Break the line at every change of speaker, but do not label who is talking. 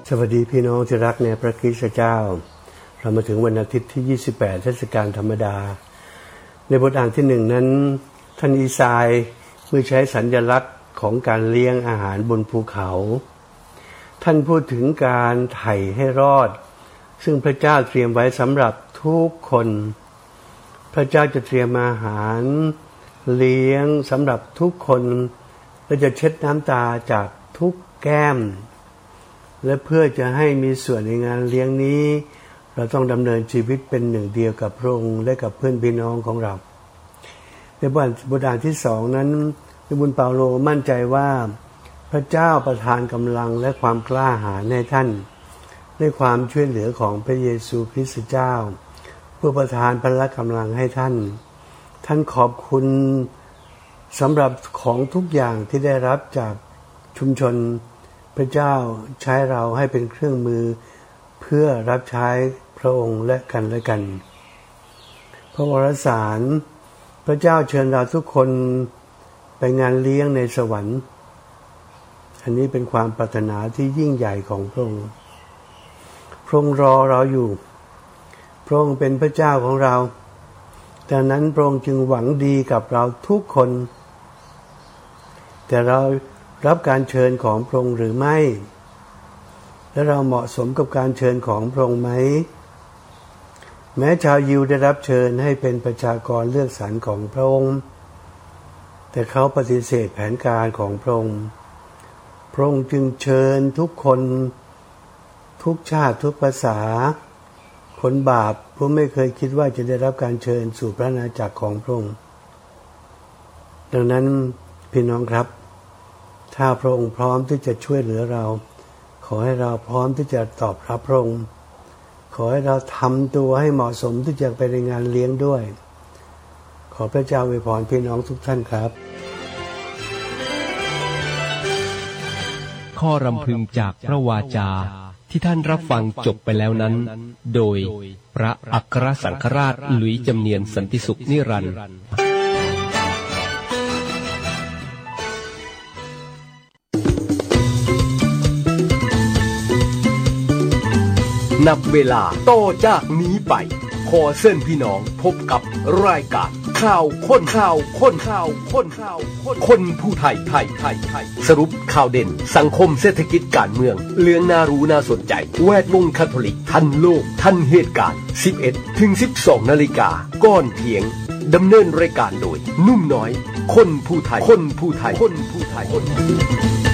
สวัสดีพี่น้องที่รักในพระคริสต์เจ้าเรามาถึงวันอาทิตย์ที่28เทศกาลธรรมดาในบทอ่านที่1นั้นท่านอีซายเมื่อใช้สัญลักษณ์ของการเลี้ยงอาหารบนภูเขาท่านพูดถึงการไถ่ให้รอดซึ่งพระเจ้าเตรียมไว้สำหรับทุกคนพระเจ้าจะเตรียมอาหารเลี้ยงสำหรับทุกคนและจะเช็ดน้ำตาจากทุกแก้มและเพื่อจะให้มีส่วนในงานเลี้ยงนี้เราต้องดำเนินชีวิตเป็นหนึ่งเดียวกับพระองค์และกับเพื่อนพี่น้องของเราในบทอ่านที่2นั้นพระบุญเปาโลมั่นใจว่าพระเจ้าประทานกำลังและความกล้าหาญให้ท่านด้วยความช่วยเหลือของพระเยซูคริสต์เจ้าเพื่อประทานพละกำลังให้ท่านขอบคุณสำหรับของทุกอย่างที่ได้รับจากชุมชนพระเจ้าใช้เราให้เป็นเครื่องมือเพื่อรับใช้พระองค์และกันและกันพระวรสารพระเจ้าเชิญเราทุกคนไปงานเลี้ยงในสวรรค์อันนี้เป็นความปรารถนาที่ยิ่งใหญ่ของพระองค์พระองค์รอเราอยู่พระองค์เป็นพระเจ้าของเราดังนั้นพระองค์จึงหวังดีกับเราทุกคนแต่เรารับการเชิญของพระองค์หรือไม่และเราเหมาะสมกับการเชิญของพระองค์ไหมแม้ชาวยิวได้รับเชิญให้เป็นประชากรเลือกสรรของพระองค์แต่เขาปฏิเสธแผนการของพระองค์พระองค์จึงเชิญทุกคนทุกชาติทุกภาษาคนบาปผู้ไม่เคยคิดว่าจะได้รับการเชิญสู่พระอาณาจักรของพระองค์ดังนั้นพี่น้องครับถ้าพระองค์พร้อมที่จะช่วยเหลือเราขอให้เราพร้อมที่จะตอบรับพระองค์ขอให้เราทำตัวให้เหมาะสมที่จะไปในงานเลี้ยงด้วยขอพระเจ้าอวยพรพี่น้องทุกท่านครับ
ข้อรำพึงจากพระวาจาที่ท่านรับฟังจบไปแล้วนั้นโดยพระอัครสังฆราชหลุยส์จำเนียนสันติสุขนิรันดร์นับเวลาต่อจากนี้ไปขอเชิญพี่น้องพบกับรายการข่าวคนผู้ไทยสรุปข่าวเด่นสังคมเศรษฐกิจการเมืองเรื่องน่ารู้น่าสนใจแวดวงคาทอลิกทันโลกทันเหตุการณ์ 11-12 นาฬิกาก่อนเที่ยงดำเนินรายการโดยนุ่มน้อยคนผู้ไทย